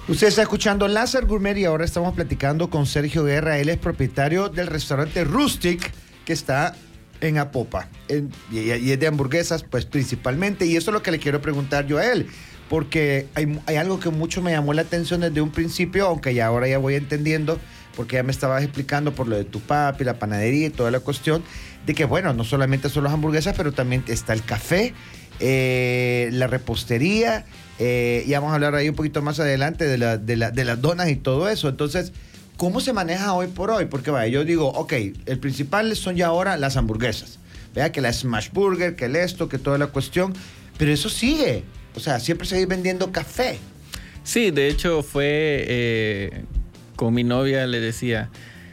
Usted está escuchando Láser Gourmet y ahora estamos platicando con Sergio Guerra. Él es propietario del restaurante Rustic que está en Apopa. Y es de hamburguesas, pues principalmente. Y eso es lo que le quiero preguntar yo a él. Porque hay algo que mucho me llamó la atención desde un principio, aunque ya ahora ya voy entendiendo, porque ya me estabas explicando por lo de tu papi, la panadería y toda la cuestión, de que bueno, no solamente son las hamburguesas, pero también está el café, la repostería, y vamos a hablar ahí un poquito más adelante de las donas y todo eso. Entonces, ¿cómo se maneja hoy por hoy? Porque vaya, yo digo, ok, el principal son ya ahora las hamburguesas. Vea que la Smash Burger, que el esto, que toda la cuestión, pero eso sigue. O sea, siempre seguir vendiendo café. Sí, de hecho fue, con mi novia le decía,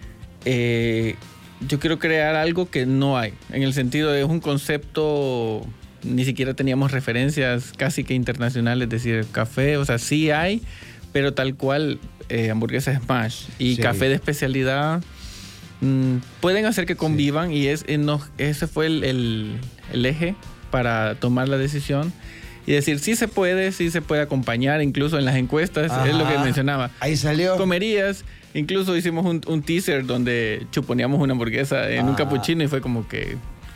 yo quiero crear algo que no hay. En el sentido de un concepto, ni siquiera teníamos referencias casi que internacionales, es decir, café, o sea, sí hay, pero tal cual, hamburguesas Smash y sí, café de especialidad pueden hacer que convivan, sí, y ese fue el eje para tomar la decisión. Y decir, sí se puede acompañar, incluso en las encuestas. Ajá, es lo que mencionaba. Ahí salió. Comerías, incluso hicimos un teaser donde chuponeamos una hamburguesa en un capuchino y fue como que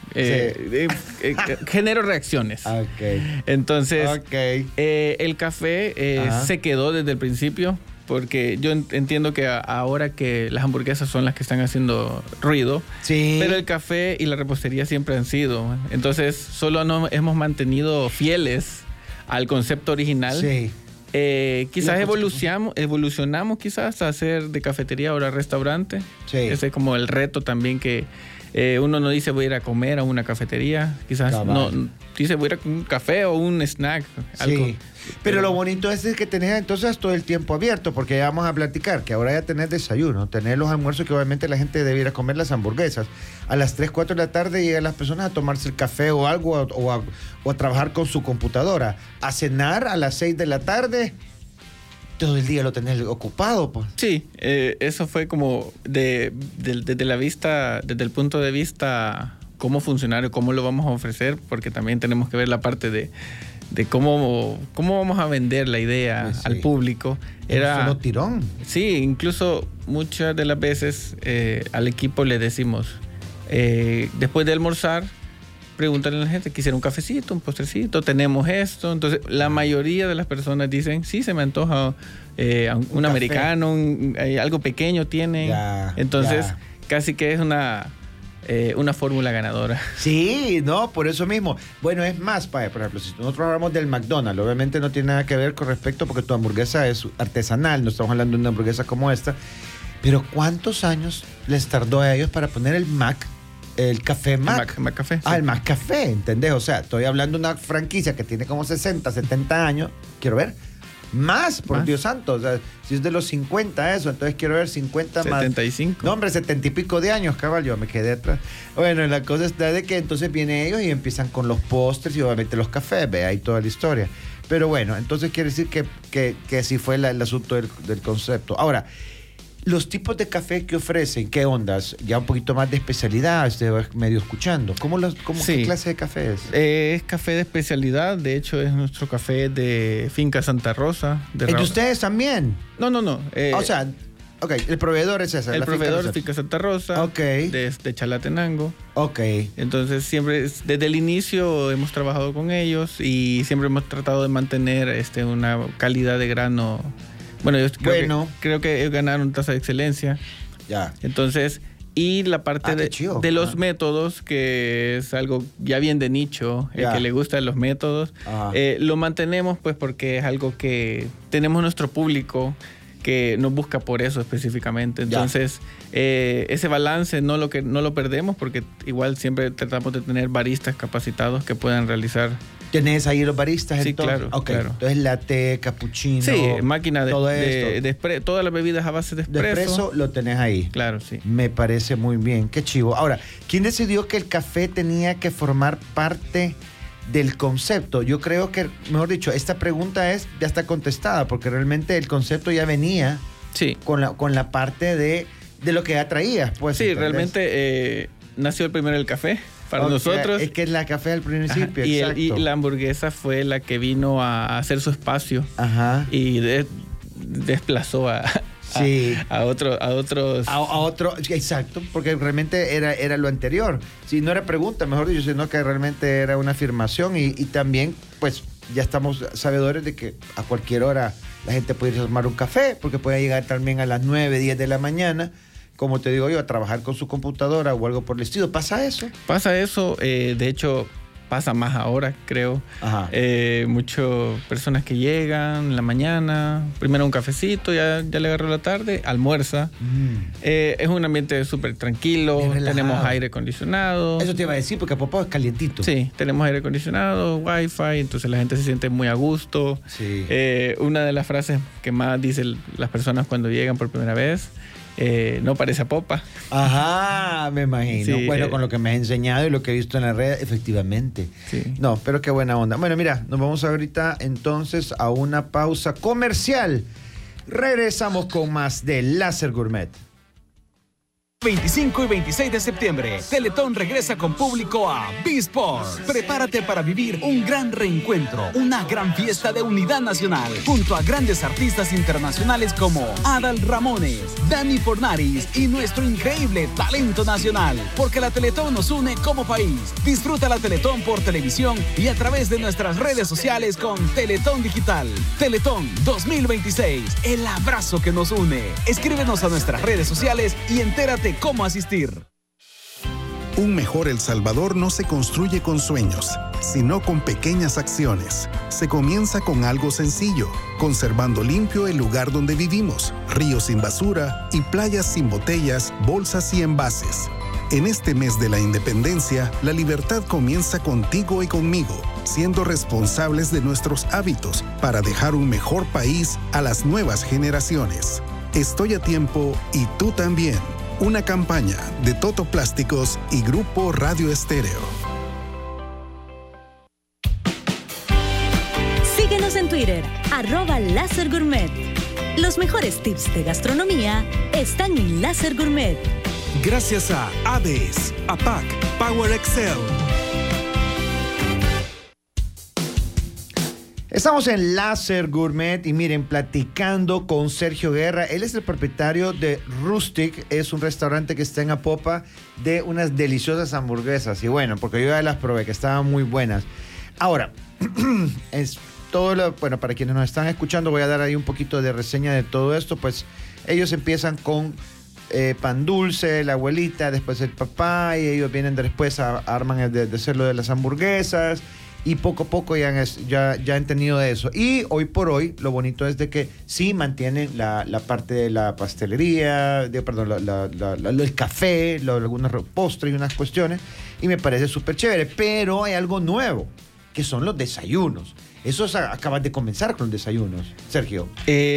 generó reacciones. Okay. Entonces, el café se quedó desde el principio, porque yo entiendo que ahora que las hamburguesas son las que están haciendo ruido, sí, pero el café y la repostería siempre han sido. Entonces, solo nos hemos mantenido fieles al concepto original. Sí. Quizás evolucionamos quizás a hacer de cafetería ahora restaurante. Sí. Ese es como el reto también que uno no dice voy a ir a comer a una cafetería. Quizás no dice voy a ir a un café o un snack. Algo. Sí. Pero lo bonito es que tenés entonces todo el tiempo abierto, porque ya vamos a platicar que ahora ya tenés desayuno, tenés los almuerzos, que obviamente la gente debiera comer las hamburguesas. A las 3, 4 de la tarde llegan las personas a tomarse el café o algo, o a trabajar con su computadora. A cenar a las 6 de la tarde, todo el día lo tenés ocupado, pues. Sí, eso fue como desde el punto de vista cómo funcionar y cómo lo vamos a ofrecer, porque también tenemos que ver la parte de cómo vamos a vender la idea, sí, al público. Era solo tirón. Sí, incluso muchas de las veces al equipo le decimos, después de almorzar, pregúntale a la gente, quisiera un cafecito, un postrecito, tenemos esto. Entonces, la mayoría de las personas dicen, sí, se me antoja un americano, algo pequeño tienen. Entonces, casi que es una fórmula ganadora. Sí, no, por eso mismo. Bueno, es más, por ejemplo, si nosotros hablamos del McDonald's, obviamente no tiene nada que ver con respecto, porque tu hamburguesa es artesanal, no estamos hablando de una hamburguesa como esta, pero ¿cuántos años les tardó a ellos para poner el café Mac? El Mac Café. Ah, sí, el Mac Café, ¿entendés? O sea, estoy hablando de una franquicia que tiene como 60, 70 años, quiero ver. Más, por Dios santo. O sea, si es de los 50 eso, entonces quiero ver 50 75. más. 75. No, hombre, 70 y pico de años, cabal, yo me quedé atrás. Bueno, la cosa está de que entonces vienen ellos y empiezan con los postres y obviamente los cafés, ve ahí toda la historia. Pero bueno, entonces quiere decir que así fue el asunto del concepto. Ahora, los tipos de café que ofrecen, ¿qué ondas? Ya un poquito más de especialidad, medio escuchando. Sí. ¿Qué clase de café es? Es café de especialidad, de hecho es nuestro café de Finca Santa Rosa. ¿De ustedes también? No. O sea, ok, el proveedor es ese. El proveedor es Finca Santa Rosa, de Chalatenango. Ok. Entonces siempre, desde el inicio hemos trabajado con ellos y siempre hemos tratado de mantener una calidad de grano. Bueno, yo creo que ellos ganaron tasa de excelencia. Ya. Entonces, y la parte de los métodos, que es algo ya bien de nicho, el que le gustan los métodos, lo mantenemos pues porque es algo que tenemos nuestro público que nos busca por eso específicamente. Entonces, ese balance no lo perdemos, porque igual siempre tratamos de tener baristas capacitados que puedan realizar. ¿Tenés ahí los baristas? Sí, entonces? claro, okay. Claro. Entonces latte, cappuccino. Sí, máquina de todas las bebidas a base de espresso. De espresso lo tenés ahí. Claro, sí. Me parece muy bien, qué chivo. Ahora, ¿quién decidió que el café tenía que formar parte del concepto? Yo creo que, mejor dicho, esta pregunta ya está contestada, porque realmente el concepto ya venía con la parte de lo que ya traías. Pues, sí, realmente nació primero el café. Para nosotros. Es que es la café al principio, y la hamburguesa fue la que vino a hacer su espacio. Ajá. Y desplazó a otros. A otro, exacto, porque realmente era lo anterior. Si no era pregunta, mejor dicho, sino que realmente era una afirmación y también, pues, ya estamos sabedores de que a cualquier hora la gente puede ir a tomar un café, porque puede llegar también a las 9, 10 de la mañana, como te digo yo, a trabajar con su computadora o algo por el estilo. ¿Pasa eso? Pasa eso, de hecho pasa más ahora, creo. Muchas personas que llegan en la mañana, primero un cafecito, ya le agarró la tarde, almuerza. Es un ambiente súper tranquilo, tenemos aire acondicionado. Eso te iba a decir, porque a Popó es calientito. Sí, tenemos aire acondicionado, wifi, entonces la gente se siente muy a gusto. Sí. Una de las frases que más dicen las personas cuando llegan por primera vez: no parece a Popa. Ajá, me imagino. Sí, bueno, con lo que me has enseñado y lo que he visto en la red, efectivamente. Sí. No, pero qué buena onda. Bueno, mira, nos vamos ahorita entonces a una pausa comercial. Regresamos con más de Láser Gourmet. 25 y 26 de septiembre, Teletón regresa con público a B-Sport. Prepárate para vivir un gran reencuentro, una gran fiesta de unidad nacional, junto a grandes artistas internacionales como Adal Ramones, Dani Fornaris y nuestro increíble talento nacional. Porque la Teletón nos une como país. Disfruta la Teletón por televisión y a través de nuestras redes sociales con Teletón Digital. Teletón 2026, el abrazo que nos une. Escríbenos a nuestras redes sociales y entérate cómo asistir. Un mejor El Salvador no se construye con sueños, sino con pequeñas acciones. Se comienza con algo sencillo, conservando limpio el lugar donde vivimos, ríos sin basura y playas sin botellas, bolsas y envases. En este mes de la independencia, la libertad comienza contigo y conmigo, siendo responsables de nuestros hábitos para dejar un mejor país a las nuevas generaciones. Estoy a tiempo y tú también. Una campaña de Toto Plásticos y Grupo Radio Estéreo. Síguenos en Twitter, @LáserGourmet. Los mejores tips de gastronomía están en Láser Gourmet. Gracias a ADES, APAC, Power Excel. Estamos en Láser Gourmet y miren, platicando con Sergio Guerra. Él es el propietario de Rustic, es un restaurante que está en Apopa de unas deliciosas hamburguesas. Y bueno, porque yo ya las probé, que estaban muy buenas. Ahora, es todo lo, bueno, para quienes nos están escuchando, voy a dar ahí un poquito de reseña de todo esto. Pues ellos empiezan con pan dulce, la abuelita, después el papá, y ellos vienen después arman de hacer lo de las hamburguesas. Y poco a poco ya han tenido eso. Y hoy por hoy, lo bonito es de que sí mantienen la parte de la pastelería, el café, algunos postres y unas cuestiones. Y me parece súper chévere. Pero hay algo nuevo, que son los desayunos. Eso acabas de comenzar con los desayunos, Sergio.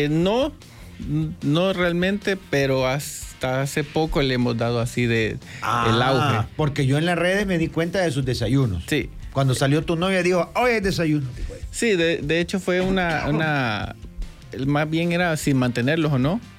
No realmente, pero hasta hace poco le hemos dado así el auge. Porque yo en las redes me di cuenta de sus desayunos. Sí. Cuando salió tu novia dijo, hoy es desayuno. Sí, de hecho fue más bien era sin mantenerlos o no.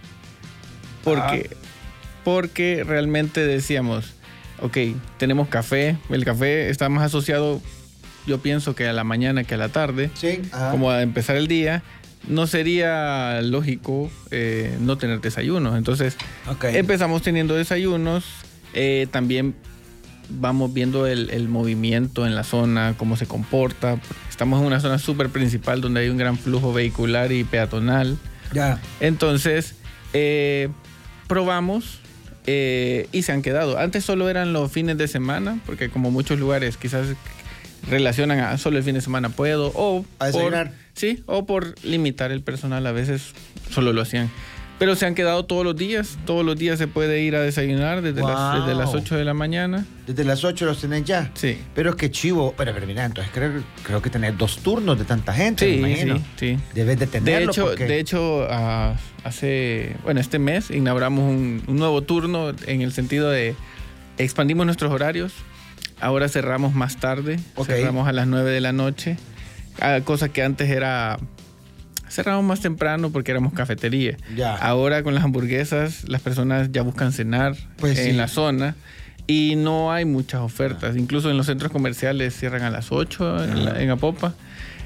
Porque realmente decíamos, ok, tenemos café. El café está más asociado, yo pienso, que a la mañana que a la tarde. Sí. Como a empezar el día. No sería lógico no tener desayunos. Entonces, empezamos teniendo desayunos. También vamos viendo el movimiento en la zona, cómo se comporta. Estamos en una zona súper principal donde hay un gran flujo vehicular y peatonal. Ya. Entonces, probamos y se han quedado. Antes solo eran los fines de semana, porque como muchos lugares quizás relacionan a solo el fin de semana puedo, o a desayunar. O por limitar el personal, a veces solo lo hacían. Pero se han quedado todos los días se puede ir a desayunar desde las 8 de la mañana. ¿Desde las 8 los tenés ya? Sí. Pero qué chivo. Pero mira, entonces creo que tenés 2 turnos de tanta gente, me imagino. Sí. Debes de tenerlo. De hecho, este mes inauguramos un nuevo turno en el sentido de expandimos nuestros horarios. Ahora cerramos más tarde. Cerramos a las 9 de la noche. Cosa que antes cerramos más temprano porque éramos cafetería. Ya. Ahora con las hamburguesas las personas ya buscan cenar en la zona y no hay muchas ofertas. Incluso en los centros comerciales cierran a las 8 en Apopa.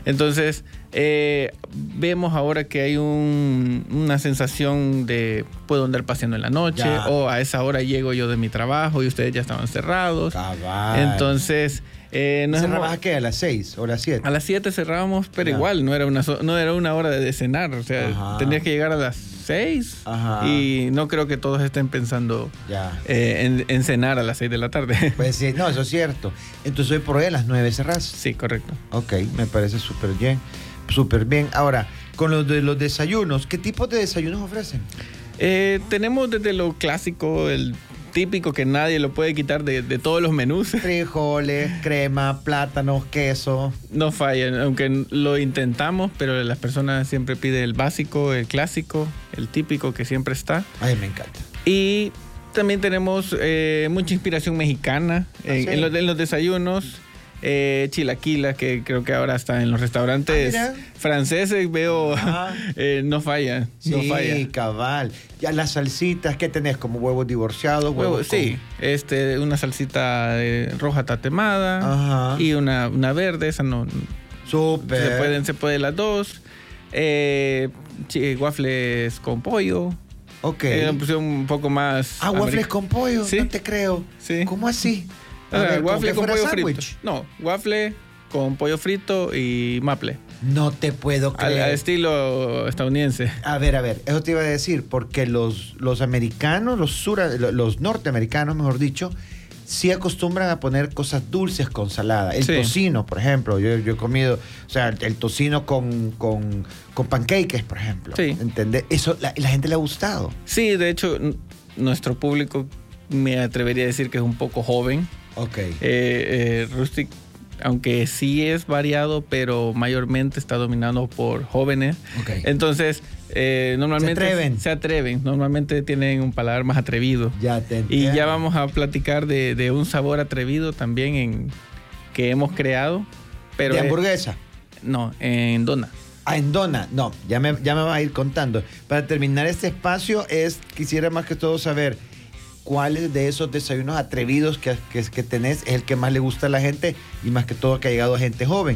Entonces, vemos ahora que hay una sensación de puedo andar paseando en la noche, o a esa hora llego yo de mi trabajo y ustedes ya estaban cerrados. Cabal. Entonces... ¿cerrabas a qué? ¿A las 6 o a las 7? A las 7 cerrábamos, pero igual no era una hora de cenar. O sea, tenías que llegar a las 6 y no creo que todos estén pensando en cenar a las 6 de la tarde. Pues sí, no, eso es cierto. Entonces hoy por hoy a las 9 cerrás. Sí, correcto. Ok, me parece súper bien. Súper bien. Ahora, con los desayunos, ¿qué tipos de desayunos ofrecen? Tenemos desde lo clásico, el típico que nadie lo puede quitar de todos los menús. Frijoles, crema, plátanos, queso. No fallan, aunque lo intentamos, pero las personas siempre piden el básico, el clásico, el típico que siempre está. Ay, me encanta. Y también tenemos mucha inspiración mexicana en los desayunos. Chilaquilas, que creo que ahora está en los restaurantes franceses, veo, no falla. Sí, no falla. Cabal. Ya las salsitas, ¿qué tenés? Como huevos divorciados, huevos sí, una salsita roja tatemada y una verde, esa no. Súper. Se puede las dos. Waffles con pollo. Ok. Una opción un poco más. Waffles con pollo, ¿sí? No te creo. Sí. ¿Cómo así? Waffle con pollo frito. No, waffle con pollo frito y maple. No te puedo creer. Al estilo estadounidense. A ver, eso te iba a decir, porque los americanos, los norteamericanos, mejor dicho, sí acostumbran a poner cosas dulces con salada. El tocino, por ejemplo, yo he comido, o sea, el tocino con pancakes, por ejemplo. Sí. ¿Entendés? Eso la gente le ha gustado. Sí, de hecho, nuestro público me atrevería a decir que es un poco joven. Ok. Rustic, aunque sí es variado, pero mayormente está dominado por jóvenes. Okay. Entonces, normalmente se atreven. Normalmente tienen un paladar más atrevido. Ya te entiendo. Y ya vamos a platicar de un sabor atrevido también que hemos creado. Pero ¿de hamburguesa? No, en dona. En dona. No, ya me vas a ir contando. Para terminar este espacio, quisiera más que todo saber cuáles de esos desayunos atrevidos que tenés es el que más le gusta a la gente y más que todo que ha llegado a gente joven.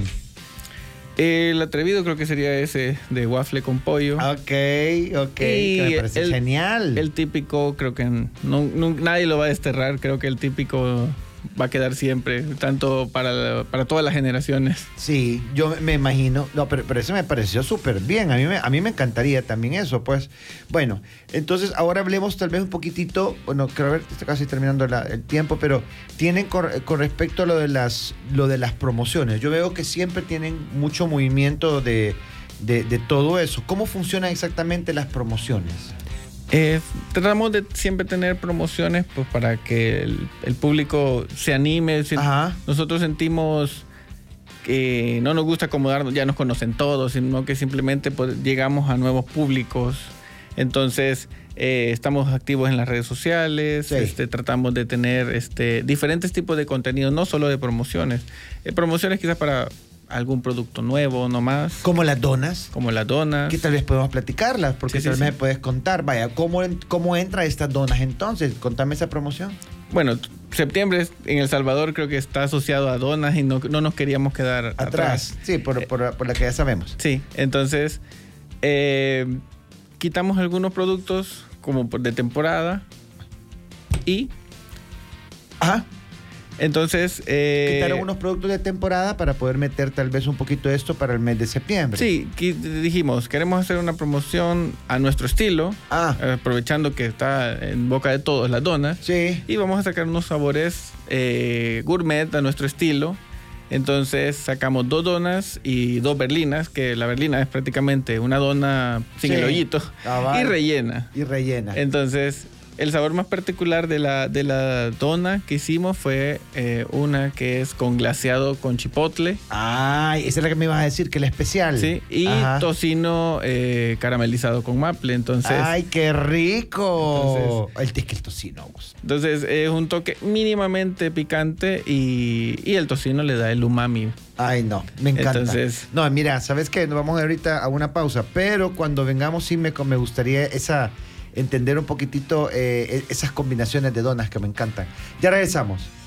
El atrevido creo que sería ese de waffle con pollo. Ok, que me parece genial. El típico creo que nadie lo va a desterrar, creo que el típico va a quedar siempre, tanto para todas las generaciones. Sí, yo me imagino. No, pero eso me pareció súper bien. A mí me encantaría también eso, pues. Bueno, entonces ahora hablemos tal vez un poquitito, bueno, creo que está casi terminando el tiempo, pero tienen con respecto a lo de las promociones. Yo veo que siempre tienen mucho movimiento de todo eso. ¿Cómo funcionan exactamente las promociones? Tratamos de siempre tener promociones pues, para que el público se anime. Nosotros sentimos que no nos gusta acomodarnos, ya nos conocen todos, sino que simplemente pues, llegamos a nuevos públicos. Entonces, estamos activos en las redes sociales, tratamos de tener diferentes tipos de contenido, no solo de promociones. Promociones quizás para algún producto nuevo nomás. ¿Como las donas? Como las donas. Que tal vez podemos platicarlas, porque tal vez me puedes contar. Vaya, ¿cómo entra estas donas entonces? Contame esa promoción. Bueno, septiembre en El Salvador creo que está asociado a donas y no nos queríamos quedar atrás. Sí, por la que ya sabemos. Sí, entonces quitamos algunos productos como de temporada y... Entonces... quitaron unos productos de temporada para poder meter tal vez un poquito de esto para el mes de septiembre. Sí, dijimos, queremos hacer una promoción a nuestro estilo, aprovechando que está en boca de todos las donas. Sí. Y vamos a sacar unos sabores gourmet a nuestro estilo. Entonces sacamos 2 donas y 2 berlinas, que la berlina es prácticamente una dona sin el hoyito y rellena. Entonces... El sabor más particular de la dona que hicimos fue una que es con glaseado con chipotle. Esa es la que me ibas a decir, que es la especial. Sí, y tocino caramelizado con maple, entonces... ¡Ay, qué rico! El tocino. Entonces es un toque mínimamente picante y el tocino le da el umami. Ay, no, me encanta. Entonces... No, mira, ¿sabes qué? Nos vamos ahorita a una pausa, pero cuando vengamos sí me gustaría entender un poquitito esas combinaciones de donas que me encantan. Ya regresamos.